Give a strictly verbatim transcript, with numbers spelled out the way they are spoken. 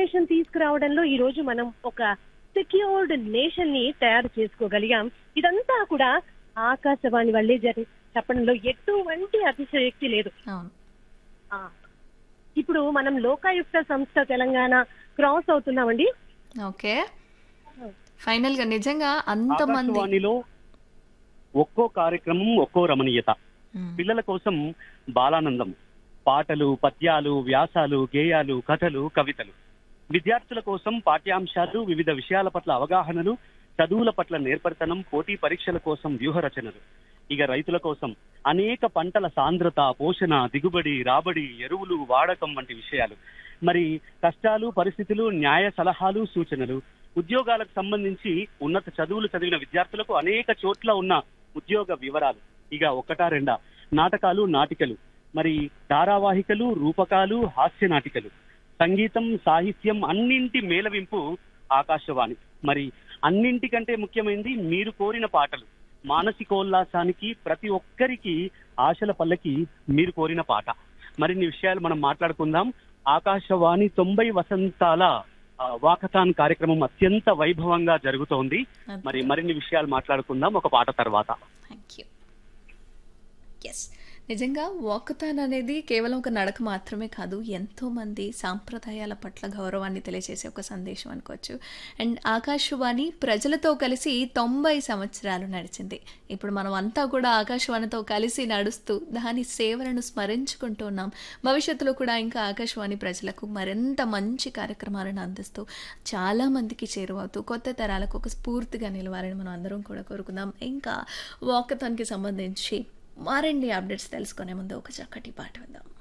Innovation తీసుకురావడంలో ఈ రోజు మనం ఒక సెక్యూర్డ్ నేషన్ ని తయారు చేసుకోగలిగాం. ఇదంతా కూడా ఆకాశవాణి వల్లే జరి చెప్పడంలో ఎటువంటి అతిశయోక్తి లేదు. అవును. ఆ, ఇప్పుడు మనం లోకాయుక్త సంస్థ తెలంగాణ క్రాస్ అవుతున్నామండి. ఓకే. ఫైనల్ గా నిజంగా అంతమంది ఆకాశవాణిలో ఒక్కో కార్యక్రమం ఒక్కో రమణీయత. మ్మ్. పిల్లల కోసం బాలానందం, పాటలు, పద్యాలు, వ్యాసాలు, గేయాలు, కథలు, కవితలు. విద్యార్థుల కోసం పాఠ్యాంశాలు, వివిధ విషయాల పట్ల అవగాహనలు, చదువుల పట్ల నేర్పరితనం, పోటీ పరీక్షల కోసం వ్యూహ రచనలు. ఇక రైతుల కోసం అనేక పంటల సాంద్రత, పోషణ, దిగుబడి, రాబడి, ఎరువులు వాడకం వంటి విషయాలు. మరి కష్టాలు, పరిస్థితులు, న్యాయ సలహాలు, సూచనలు. ఉద్యోగాలకు సంబంధించి ఉన్నత చదువులు చదివిన విద్యార్థులకు అనేక చోట్ల ఉన్న ఉద్యోగ వివరాలు. ఇక ఒకటా రెండా నాటకాలు, నాటికలు, మరి ధారావాహికలు, రూపకాలు, హాస్య నాటికలు, సంగీతం, సాహిత్యం అన్నింటి మేళవింపు ఆకాశవాణి. మరి అన్నింటికంటే ముఖ్యమైనది మీరు కోరిన పాటలు. మానసికోల్లాసానికి, ప్రతి ఒక్కరికి ఆశల పల్లకి మీరు కోరిన పాట. మరిన్ని విషయాలు మనం మాట్లాడుకుందాం. ఆకాశవాణి తొంభై వసంతాల ఆ, వాకథాన్ కార్యక్రమం అత్యంత వైభవంగా జరుగుతోంది. మరి మరిన్ని విషయాలు మాట్లాడుకుందాం ఒక పాట తర్వాత. Thank you. ఎస్, నిజంగా వాకథాన్ అనేది కేవలం ఒక నడక మాత్రమే కాదు, ఎంతోమంది సాంప్రదాయాల పట్ల గౌరవాన్ని తెలియజేసే ఒక సందేశం అనుకోవచ్చు. అండ్ ఆకాశవాణి ప్రజలతో కలిసి తొంభై సంవత్సరాలు నడిచింది. ఇప్పుడు మనం అంతా కూడా ఆకాశవాణితో కలిసి నడుస్తూ దాని సేవలను స్మరించుకుంటూ ఉన్నాం. భవిష్యత్తులో కూడా ఇంకా ఆకాశవాణి ప్రజలకు మరింత మంచి కార్యక్రమాలను అందిస్తూ చాలామందికి చేరువవుతూ కొత్త తరాలకు ఒక స్ఫూర్తిగా నిలవాలని మనం అందరం కూడా కోరుకుందాం. ఇంకా వాకథాన్కి సంబంధించి మరిన్ని అప్డేట్స్ తెలుసుకునే ముందు ఒక చక్కటి పాట విందాం.